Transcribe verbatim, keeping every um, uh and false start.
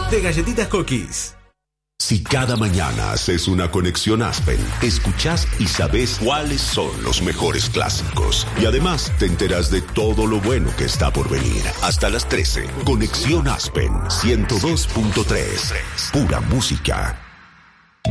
de Galletitas Cookies. Si cada mañana haces una conexión Aspen, escuchás y sabés cuáles son los mejores clásicos. Y además te enteras de todo lo bueno que está por venir. Hasta las trece, Conexión Aspen ciento dos punto tres. Pura música.